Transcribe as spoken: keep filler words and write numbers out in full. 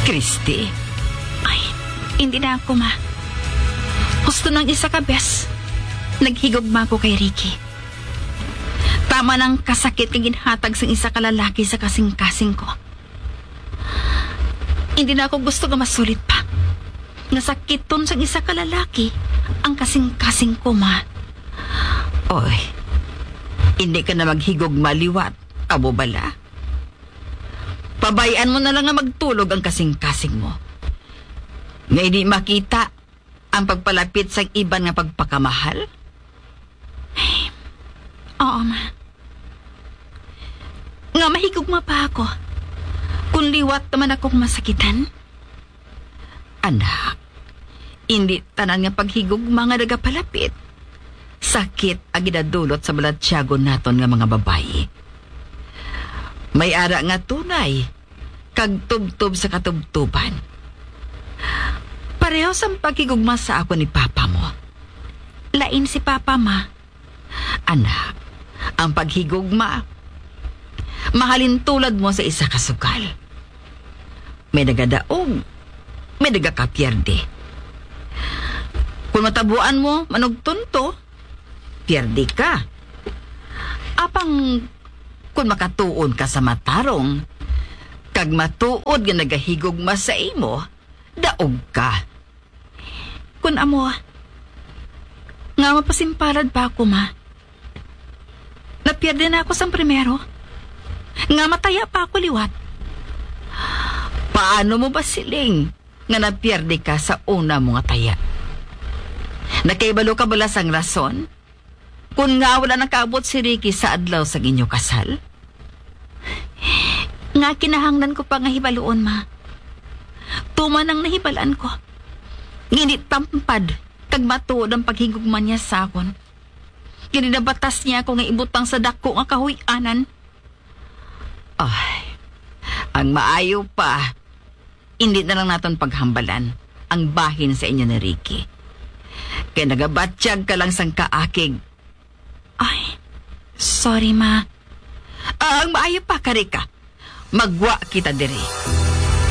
Christy? Ay, hindi na ako, ma. Gusto ng isa ka, bes. Naghigugma ko kay Ricky. Tama ng kasakit kay ginhatag sang isa ka lalaki sa kasing-kasing ko. Hindi na ako gusto nga masulit pa. Nasakiton sang isa ka lalaki ang kasing-kasing ko, ma. Oy, hindi ka na maghigog maliwat, abo bala. Pabayaan mo na lang nga magtulog ang kasing-kasing mo. Nga hindi makita ang pagpalapit sa iban nga pagpakamahal? Ay, oo, ma. Nga mahigugma pa ako. Kung liwat naman akong masakitan. Anak, hindi tanan nga paghigugma nga nagapalapit. Sakit ang ginadulot sa balatyago naton nga mga babayi. May ara nga tunay, kag tubtub sa katubtuban. Pareho sa paghigugma sa ako ni Papa mo. Lain si Papa, ma. Anak, ang paghigugma, mahalin tulad mo sa isa kasugal. May nagadaog, may nagakapyerde. Kung matabuan mo, manugtunto, pierde ka. Apang kung makatuon ka sa matarong, kag matuod nga nagahigugma sa imo, daog ka. Kung amo, nga mapasimpalad pa ako, ma. Napierde na ako sa primero. Nga mataya pa ako liwat. Paano mo ba siling nga napierde ka sa una mong taya? Nakaibalo ka bala sang rason? Kung nga wala nakaabot si Ricky sa adlaw sa inyo kasal? Nga kinahanglan ko pa nga hibaluon, ma. Tuman ang nahibalaan ko. Nginit tampad, kag matuod ang paghigugma niya sa akon. Kininabatas niya ako nga ibutang sa dako nga kahuy-anan. Ay, ang maayo pa, hindi na lang naton paghambalan ang bahin sa inyo ni Ricky. Kaya nagabatsyag ka lang sang kaakig. Ay, sorry, ma. Ang maayo pa, Karika. Magwa kita diri.